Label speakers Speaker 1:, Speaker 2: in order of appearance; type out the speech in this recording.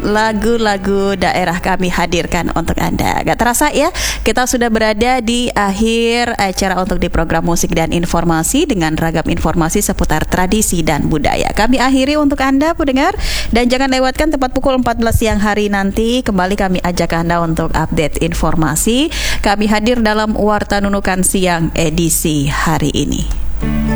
Speaker 1: lagu-lagu daerah kami hadirkan untuk Anda. Gak terasa ya, kita sudah berada di akhir acara untuk di program musik dan informasi dengan ragam informasi seputar tradisi dan budaya. Kami akhiri untuk Anda pendengar, dan jangan lewatkan tepat pukul 14 siang hari nanti kembali kami ajak Anda untuk update informasi. Kami hadir dalam Warta Nunukan Siang edisi hari ini.